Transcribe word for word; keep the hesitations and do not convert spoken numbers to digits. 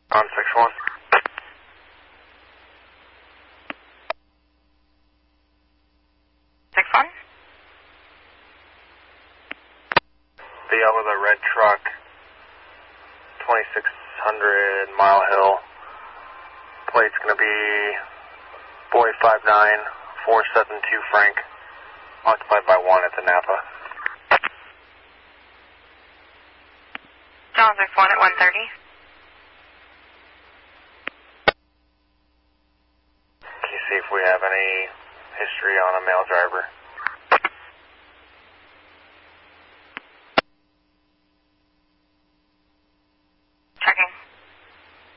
On six one. six one? The yellow with a red truck, twenty-six hundred Mile Hill. Plate's going to be Boy five nine four seven two Frank, occupied by one at the Napa. John six one at one thirty. Can you see if we have any history on a male driver?